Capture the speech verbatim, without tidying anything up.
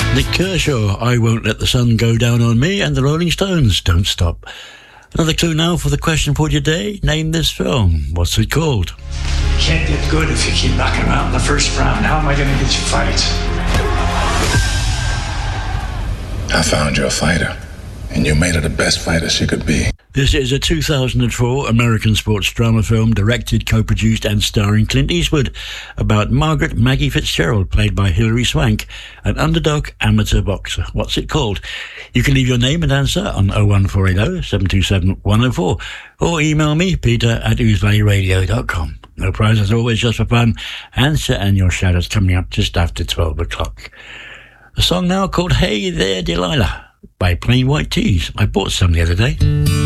Nick Kershaw, I Won't Let the Sun Go Down on Me, and the Rolling Stones, Don't Stop. Another clue now for the question for today. Name this film. What's it called? Can't get good if you keep knocking around in the first round. How am I going to get you fights? I found you a fighter, and you made her the best fighter she could be. This is a two thousand four American sports drama film directed, co-produced and starring Clint Eastwood about Margaret Maggie Fitzgerald, played by Hilary Swank, an underdog amateur boxer. What's it called? You can leave your name and answer on oh one four eight oh, seven two seven, one oh four or email me, peter at ouse valley radio dot com. No prize as always, just for fun. Answer and your shout outs coming up just after twelve o'clock. A song now called Hey There Delilah by Plain White Tees. I bought some the other day.